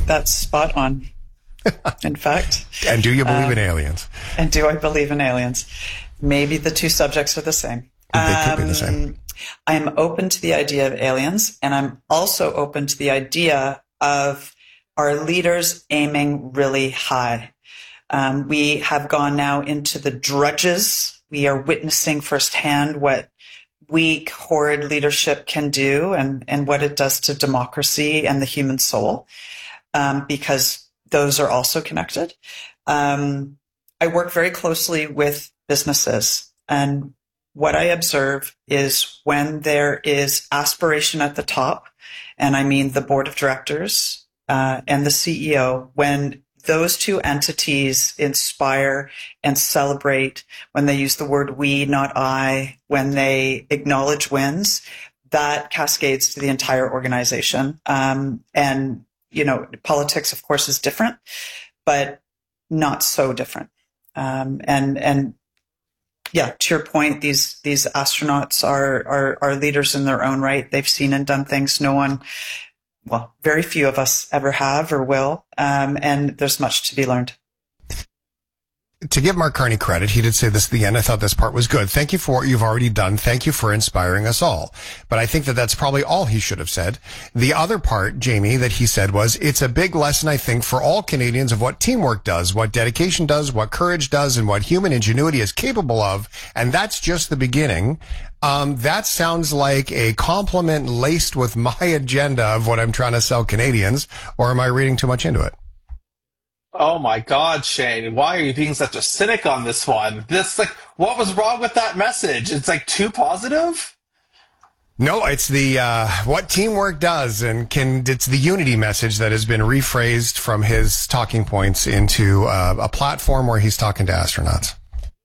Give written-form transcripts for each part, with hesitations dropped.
think that's spot on. In fact. And do you believe in aliens? And do I believe in aliens? Maybe the two subjects are the same. They could be the same. I'm open to the idea of aliens, and I'm also open to the idea of our leaders aiming really high. We have gone now into the drudges. We are witnessing firsthand what weak, horrid leadership can do and what it does to democracy and the human soul, because those are also connected. I work very closely with businesses, and what I observe is when there is aspiration at the top, and I mean the board of directors and the CEO, when those two entities inspire and celebrate, when they use the word we, not I, when they acknowledge wins, that cascades to the entire organization. And, you know, politics, of course, is different, but not so different. And yeah, to your point, these astronauts are leaders in their own right. They've seen and done things no one, well, very few of us ever have or will. And there's much to be learned. To give Mark Carney credit, he did say this at the end. I thought this part was good. Thank you for what you've already done. Thank you for inspiring us all. But I think that that's probably all he should have said. The other part, Jamie, that he said was, it's a big lesson, I think, for all Canadians of what teamwork does, what dedication does, what courage does, and what human ingenuity is capable of. And that's just the beginning. That sounds like a compliment laced with my agenda of what I'm trying to sell Canadians, or am I reading too much into it? Oh my God, Shane, why are you being such a cynic on this one? What was wrong with that message? It's too positive? No, it's the, what teamwork does, and it's the unity message that has been rephrased from his talking points into a platform where he's talking to astronauts.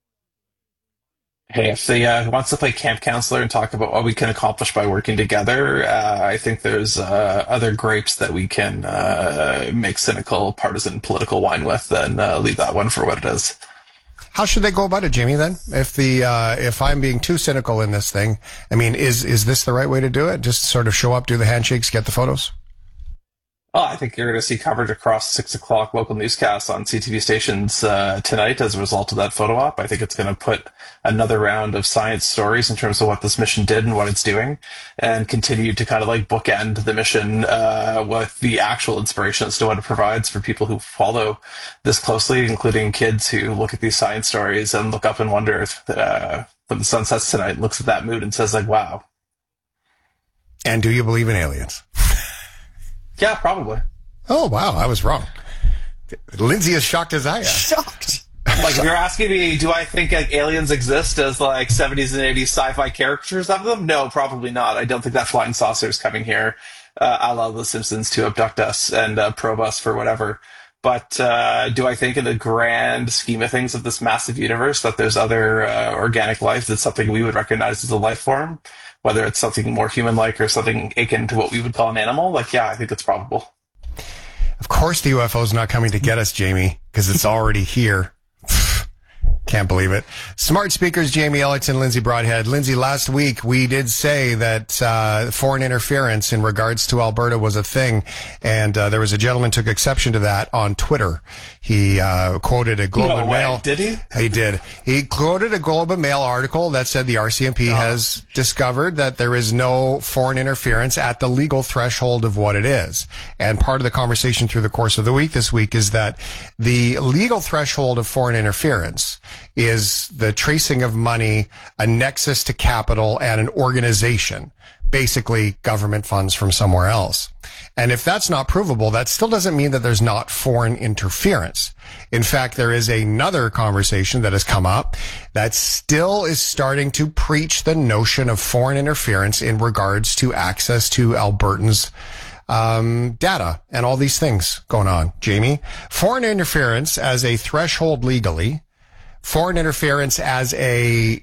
Hey, if he wants to play camp counselor and talk about what we can accomplish by working together, I think there's other grapes that we can make cynical, partisan, political wine with, and leave that one for what it is. How should they go about it, Jamie, then? If I'm being too cynical in this thing, I mean, is this the right way to do it? Just sort of show up, do the handshakes, get the photos? Oh, I think you're going to see coverage across 6 o'clock local newscasts on CTV stations tonight as a result of that photo op. I think it's going to put another round of science stories in terms of what this mission did and what it's doing, and continue to kind of bookend the mission with the actual inspiration as to what it provides for people who follow this closely, including kids who look at these science stories and look up and wonder when the sun sets tonight, looks at that mood and says, wow. And do you believe in aliens? Yeah, probably. Oh, wow. I was wrong. Lindsay is shocked as I am. Shocked. If you're asking me, do I think aliens exist as 70s and 80s sci-fi caricatures of them? No, probably not. I don't think that flying saucer is coming here, a la The Simpsons, to abduct us and probe us for whatever. But do I think in the grand scheme of things of this massive universe that there's other organic life that's something we would recognize as a life form? Whether it's something more human-like or something akin to what we would call an animal, yeah, I think it's probable. Of course the UFO is not coming to get us, Jamie, because it's already here. Can't believe it. Smart speakers, Jamie Ellington, Lindsay Broadhead. Lindsay, last week we did say that foreign interference in regards to Alberta was a thing, and there was a gentleman took exception to that on Twitter. He quoted a Globe and Mail. Did he? He did. He quoted a Globe and Mail article that said the RCMP has discovered that there is no foreign interference at the legal threshold of what it is. And part of the conversation through the course of the week this week is that the legal threshold of foreign interference is the tracing of money, a nexus to capital, and an organization, basically government funds from somewhere else. And if that's not provable, that still doesn't mean that there's not foreign interference. In fact, there is another conversation that has come up that still is starting to preach the notion of foreign interference in regards to access to Albertans' data and all these things going on. Jamie, foreign interference as a threshold legally, foreign interference as a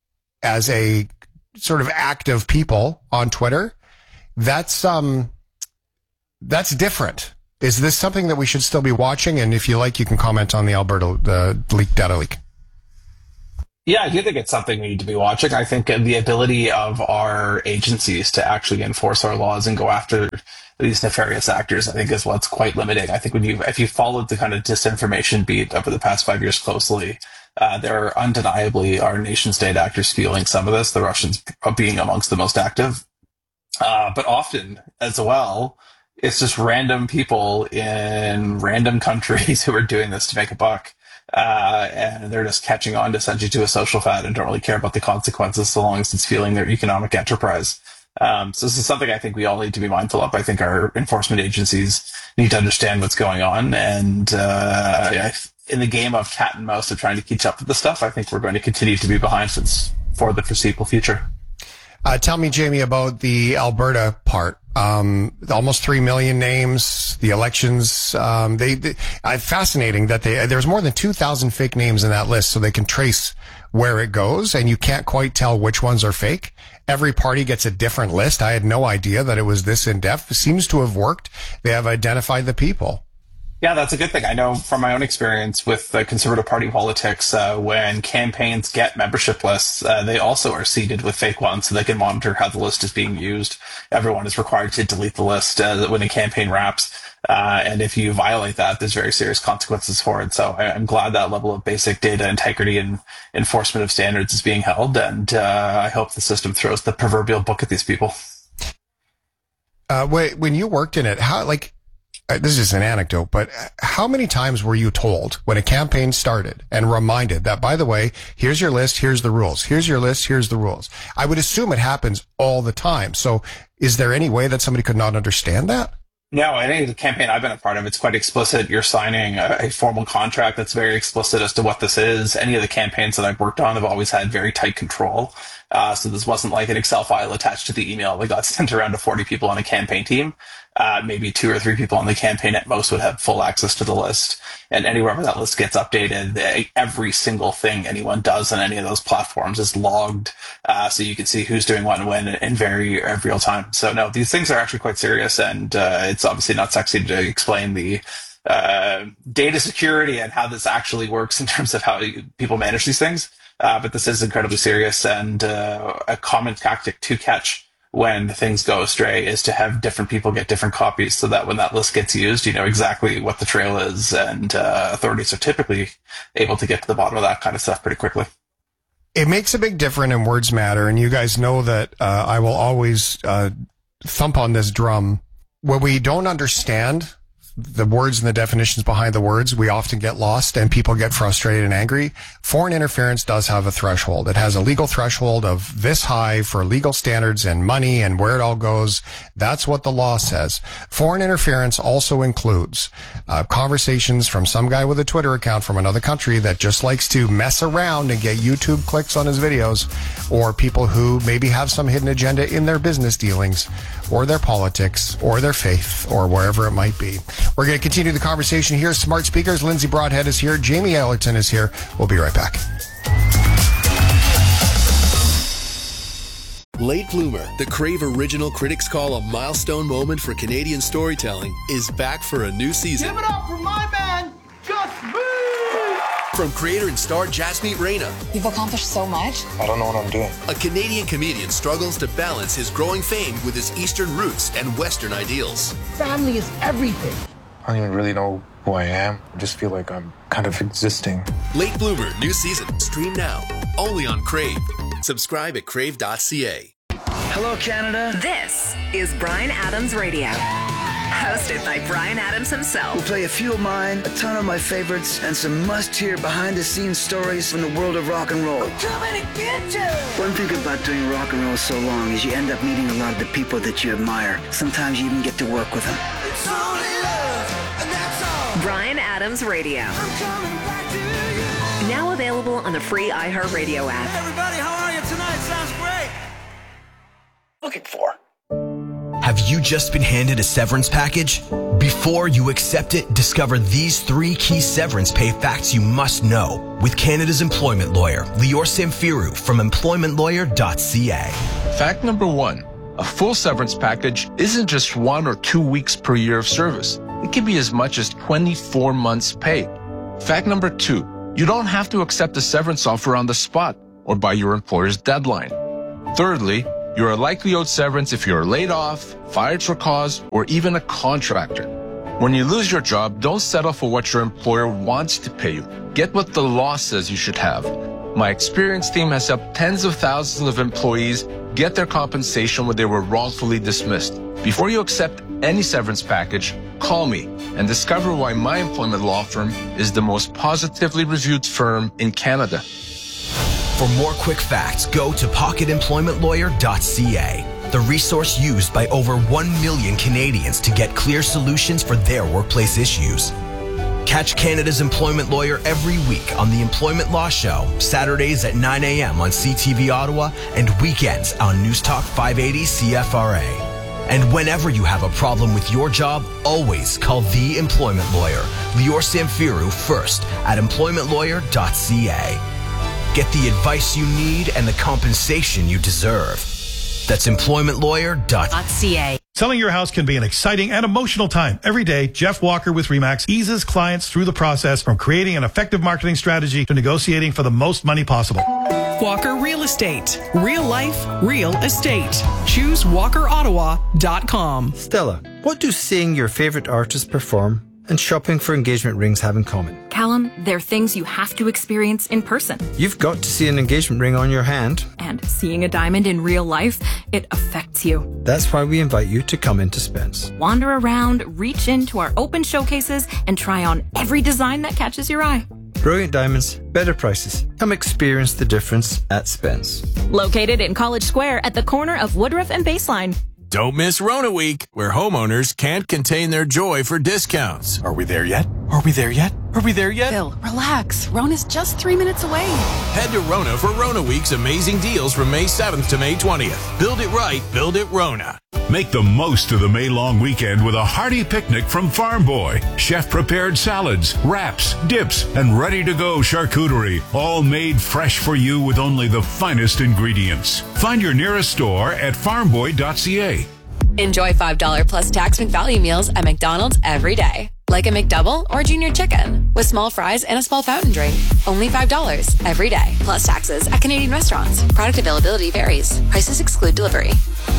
sort of act of people on Twitter, that's different. Is this something that we should still be watching? And if you like, you can comment on the Alberta data leak. Yeah, I do think it's something we need to be watching. I think the ability of our agencies to actually enforce our laws and go after these nefarious actors, I think, is what's quite limiting. I think if you followed the kind of disinformation beat over the past 5 years closely, there undeniably are nation state actors fueling some of this, the Russians being amongst the most active. But often as well, it's just random people in random countries who are doing this to make a buck. And they're just catching on to essentially to a social fad and don't really care about the consequences so long as it's fueling their economic enterprise. So this is something I think we all need to be mindful of. I think our enforcement agencies need to understand what's going on. And in the game of cat and mouse of trying to keep up with the stuff, I think we're going to continue to be behind for the foreseeable future. Tell me, Jamie, about the Alberta part. Almost 3 million names, the elections. Fascinating that there's more than 2,000 fake names in that list, so they can trace where it goes, and you can't quite tell which ones are fake. Every party gets a different list. I had no idea that it was this in-depth. It seems to have worked. They have identified the people. Yeah, that's a good thing. I know from my own experience with the Conservative Party politics, when campaigns get membership lists, they also are seeded with fake ones so they can monitor how the list is being used. Everyone is required to delete the list when a campaign wraps. And if you violate that, there's very serious consequences for it. So I'm glad that level of basic data integrity and enforcement of standards is being held. And I hope the system throws the proverbial book at these people. When you worked in it, this is an anecdote, but how many times were you told when a campaign started and reminded that, by the way, here's your list, here's the rules, here's your list, here's the rules? I would assume it happens all the time. So is there any way that somebody could not understand that? No, I think the campaign I've been a part of, it's quite explicit. You're signing a formal contract that's very explicit as to what this is. Any of the campaigns that I've worked on have always had very tight control. So this wasn't like an Excel file attached to the email that got sent around to 40 people on a campaign team. Maybe 2 or 3 people on the campaign at most would have full access to the list. And anywhere where that list gets updated, every single thing anyone does on any of those platforms is logged. So you can see who's doing what and when in very real time. So no, these things are actually quite serious. And it's obviously not sexy to explain the data security and how this actually works in terms of how people manage these things. But this is incredibly serious, and a common tactic to catch when things go astray is to have different people get different copies so that when that list gets used, you know exactly what the trail is, and authorities are typically able to get to the bottom of that kind of stuff pretty quickly. It makes a big difference, and words matter, and you guys know that I will always thump on this drum. When we don't understand the words and the definitions behind the words, we often get lost and people get frustrated and angry. Foreign interference does have a threshold. It has a legal threshold of this high for legal standards and money and where it all goes. That's what the law says. Foreign interference also includes conversations from some guy with a Twitter account from another country that just likes to mess around and get YouTube clicks on his videos, or people who maybe have some hidden agenda in their business dealings or their politics or their faith or wherever it might be. We're going to continue the conversation here. Smart Speakers, Lindsay Broadhead is here. Jamie Ellerton is here. We'll be right back. Late Bloomer, the Crave original critics call a milestone moment for Canadian storytelling, is back for a new season. Give it up for my man, Gus B! From creator and star Jasmeet Reyna. You've accomplished so much. I don't know what I'm doing. A Canadian comedian struggles to balance his growing fame with his Eastern roots and Western ideals. Family is everything. I don't even really know who I am. I just feel like I'm kind of existing. Late Bloomer, new season. Stream now. Only on Crave. Subscribe at crave.ca. Hello, Canada. This is Bryan Adams Radio. Hosted by Bryan Adams himself. We'll play a few of mine, a ton of my favorites, and some must-hear behind-the-scenes stories from the world of rock and roll. I'm coming to get you! One thing about doing rock and roll so long is you end up meeting a lot of the people that you admire. Sometimes you even get to work with them. It's only love, and that's all. Bryan Adams Radio. I'm coming back to you. Now available on the free iHeartRadio app. Hey, everybody, how are you tonight? Sounds great. Looking for. Have you just been handed a severance package? Before you accept it, discover these 3 key severance pay facts you must know with Canada's employment lawyer, Lior Samfiru from employmentlawyer.ca. Fact number 1, a full severance package isn't just 1 or 2 weeks per year of service. It can be as much as 24 months pay. Fact number 2, you don't have to accept a severance offer on the spot or by your employer's deadline. Thirdly, You're a likely owed severance if you're laid off, fired for cause, or even a contractor. When you lose your job, don't settle for what your employer wants to pay you. Get what the law says you should have. My experienced team has helped tens of thousands of employees get their compensation when they were wrongfully dismissed. Before you accept any severance package, call me and discover why my employment law firm is the most positively reviewed firm in Canada. For more quick facts, go to pocketemploymentlawyer.ca, the resource used by over 1 million Canadians to get clear solutions for their workplace issues. Catch Canada's Employment Lawyer every week on the Employment Law Show, Saturdays at 9 a.m. on CTV Ottawa and weekends on News Talk 580 CFRA. And whenever you have a problem with your job, always call the Employment Lawyer, Lior Samfiru, first at employmentlawyer.ca. Get the advice you need and the compensation you deserve. That's employmentlawyer.ca. Selling your house can be an exciting and emotional time. Every day, Jeff Walker with RE/MAX eases clients through the process from creating an effective marketing strategy to negotiating for the most money possible. Walker Real Estate. Real life, real estate. Choose WalkerOttawa.com. Stella, what do seeing your favorite artist perform and shopping for engagement rings have in common? Callum, they're things you have to experience in person. You've got to see an engagement ring on your hand. And seeing a diamond in real life, it affects you. That's why we invite you to come into Spence. Wander around, reach into our open showcases, and try on every design that catches your eye. Brilliant diamonds, better prices. Come experience the difference at Spence. Located in College Square at the corner of Woodruff and Baseline. Don't miss Rona Week, where homeowners can't contain their joy for discounts. Are we there yet? Are we there yet? Are we there yet? Phil, relax. Rona's just 3 minutes away. Head to Rona for Rona Week's amazing deals from May 7th to May 20th. Build it right, build it Rona. Make the most of the May-long weekend with a hearty picnic from Farm Boy. Chef-prepared salads, wraps, dips, and ready-to-go charcuterie, all made fresh for you with only the finest ingredients. Find your nearest store at farmboy.ca. Enjoy $5 plus tax and value meals at McDonald's every day. Like a McDouble or Junior Chicken with small fries and a small fountain drink. Only $5 every day. Plus taxes at Canadian restaurants. Product availability varies. Prices exclude delivery.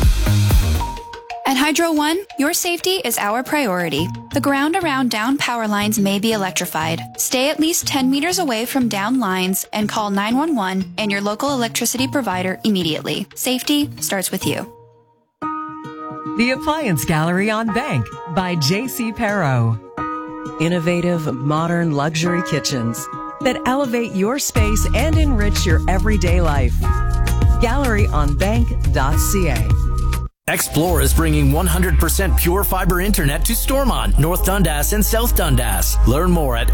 At Hydro One, your safety is our priority. The ground around down power lines may be electrified. Stay at least 10 meters away from down lines and call 911 and your local electricity provider immediately. Safety starts with you. The Appliance Gallery on Bank by J.C. Perro. Innovative, modern luxury kitchens that elevate your space and enrich your everyday life. GalleryOnBank.ca. Xplore is bringing 100% pure fiber internet to Stormont, North Dundas, and South Dundas. Learn more at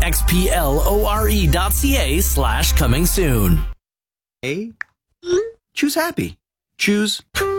xplore.ca/coming soon. Choose happy. Choose